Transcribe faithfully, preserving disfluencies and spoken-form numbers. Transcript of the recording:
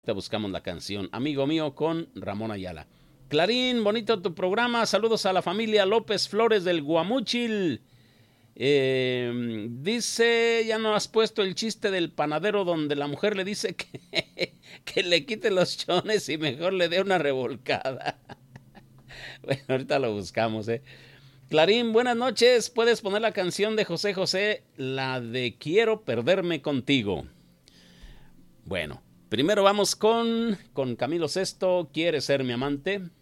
Te buscamos la canción Amigo Mío con Ramón Ayala. Clarín, bonito tu programa. Saludos a la familia López Flores del Guamúchil. Eh, dice, ya no has puesto el chiste del panadero donde la mujer le dice que, que le quite los chones y mejor le dé una revolcada. Bueno, ahorita lo buscamos, eh. Clarín, buenas noches. Puedes poner la canción de José José, la de Quiero perderme contigo. Bueno, primero vamos con, con Camilo Sesto, ¿Quieres ser mi amante?